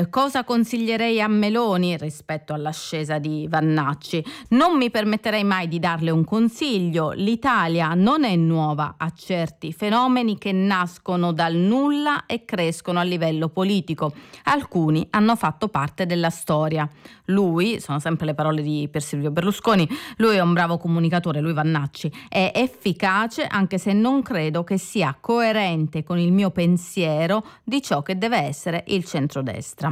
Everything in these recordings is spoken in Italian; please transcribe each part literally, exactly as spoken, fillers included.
Eh, cosa consiglierei a Meloni rispetto all'ascesa di Vannacci? Non mi permetterei mai di darle un consiglio. L'Italia non è nuova a certi fenomeni che nascono dal nulla e crescono a livello politico. Alcuni hanno fatto parte della storia. Lui, sono sempre le parole di Pier Silvio Berlusconi, lui è un bravo comunicatore, lui Vannacci, è efficace anche se non credo che sia coerente con il mio pensiero di ciò che deve essere il centrodestra.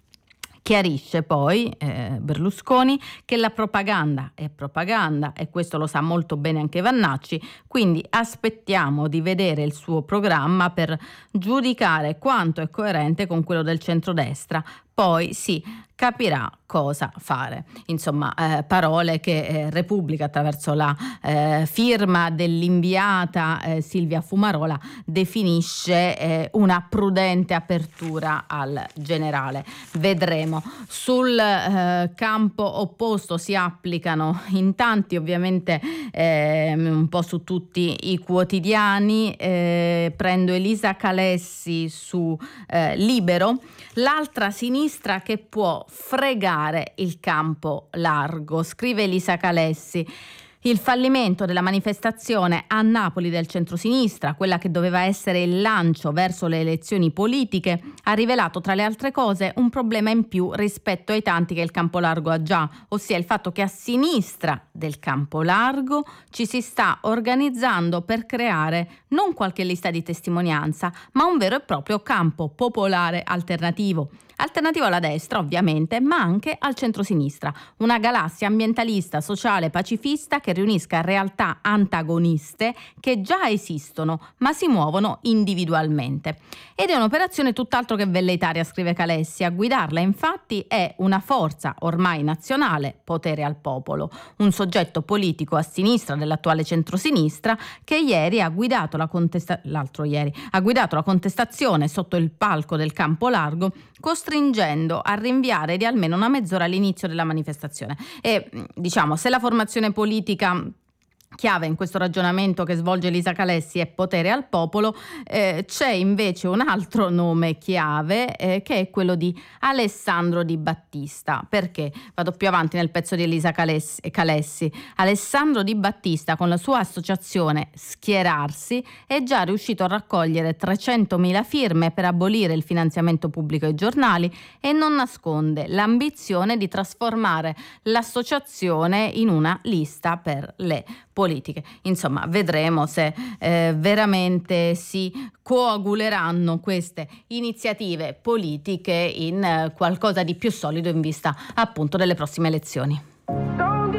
Chiarisce poi eh, Berlusconi che la propaganda è propaganda e questo lo sa molto bene anche Vannacci, quindi aspettiamo di vedere il suo programma per giudicare quanto è coerente con quello del centrodestra. Poi si capirà cosa fare. Insomma, eh, parole che eh, Repubblica, attraverso la eh, firma dell'inviata eh, Silvia Fumarola, definisce eh, una prudente apertura al generale. Vedremo. Sul eh, campo opposto si applicano in tanti, ovviamente eh, un po' su tutti i quotidiani. Eh, prendo Elisa Calessi su eh, Libero. L'altra sinistra che può fregare il campo largo, scrive Elisa Calessi. Il fallimento della manifestazione a Napoli del centrosinistra, quella che doveva essere il lancio verso le elezioni politiche, ha rivelato tra le altre cose un problema in più rispetto ai tanti che il campo largo ha già, ossia il fatto che a sinistra del campo largo ci si sta organizzando per creare non qualche lista di testimonianza, ma un vero e proprio campo popolare alternativo. Alternativo alla destra, ovviamente, ma anche al centrosinistra. Una galassia ambientalista, sociale, pacifista che riunisca realtà antagoniste che già esistono, ma si muovono individualmente. Ed è un'operazione tutt'altro che velleitaria, scrive Calessi. A guidarla, infatti, è una forza ormai nazionale, potere al popolo, un soggetto politico a sinistra dell'attuale centrosinistra che ieri ha guidato la contesta- l'altro ieri ha guidato la contestazione sotto il palco del campo largo, costringendo a rinviare di almeno una mezz'ora l'inizio della manifestazione. E diciamo, se la formazione politica chiave in questo ragionamento che svolge Elisa Calessi è potere al popolo, eh, c'è invece un altro nome chiave eh, che è quello di Alessandro Di Battista. Perché? Vado più avanti nel pezzo di Elisa Calessi. Calessi. Alessandro Di Battista, con la sua associazione Schierarsi, è già riuscito a raccogliere trecentomila firme per abolire il finanziamento pubblico ai giornali e non nasconde l'ambizione di trasformare l'associazione in una lista per le politiche. Insomma, vedremo se eh, veramente si coaguleranno queste iniziative politiche in eh, qualcosa di più solido in vista appunto delle prossime elezioni.